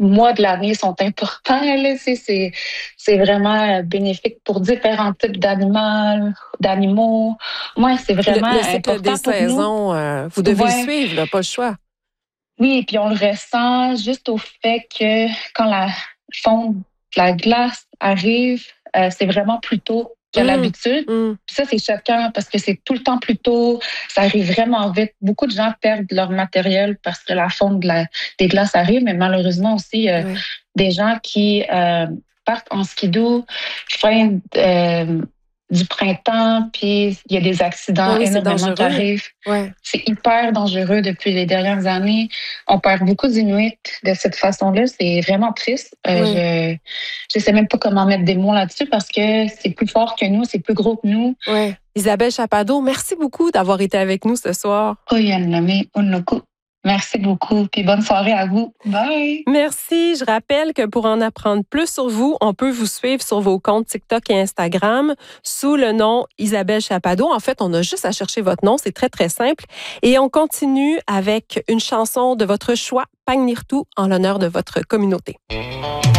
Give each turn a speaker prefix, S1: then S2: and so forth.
S1: mois de l'année sont importants. Là, c'est vraiment bénéfique pour différents types d'animaux. Moi, c'est vraiment
S2: Le cycle des
S1: important pour nous.
S2: saisons, vous devez le
S1: Ouais,
S2: suivre, là, pas le choix.
S1: oui, puis on le ressent juste au fait que quand la fonte de la glace arrive, c'est vraiment plus tôt qu'à
S2: Mmh,
S1: l'habitude.
S2: mmh.
S1: Puis ça, c'est choquant parce que c'est tout le temps plus tôt. Ça arrive vraiment vite. Beaucoup de gens perdent leur matériel parce que la fonte des glaces arrive, mais malheureusement aussi,
S2: Ouais.
S1: des gens qui partent en skidoo fin du printemps, puis il y a des
S2: Ah
S1: accidents
S2: oui, c'est
S1: énormément qui
S2: dangereux.
S1: arrivent.
S2: Ouais.
S1: C'est hyper dangereux depuis les dernières années. On perd beaucoup d'Inuits de cette façon-là. C'est vraiment triste.
S2: Oui.
S1: Je sais même pas comment mettre des mots là-dessus parce que c'est plus fort que nous, c'est plus gros que nous.
S2: Ouais. Isabelle Chappado, merci beaucoup d'avoir été avec nous ce soir.
S1: Koyanami Unuku. Merci beaucoup, puis bonne soirée à vous. Bye!
S2: Merci. Je rappelle que pour en apprendre plus sur vous, on peut vous suivre sur vos comptes TikTok et Instagram sous le nom Isabelle Chappado. En fait, on a juste à chercher votre nom. C'est très, très simple. Et on continue avec une chanson de votre choix, Pagnirtu, en l'honneur de votre communauté.